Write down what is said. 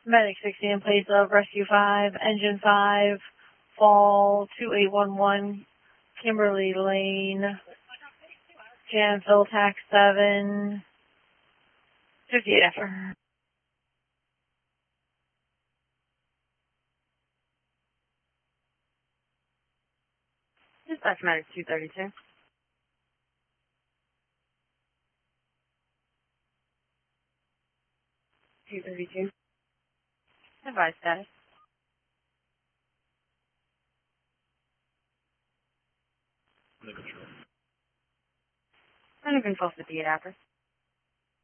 Medic 60 in place of Rescue 5, Engine 5, Fall 2811, Kimberly Lane, Janville Tax 7, 58 after. Dispatch Medic 232. 232. Advise status. Under control. Under control 58 after.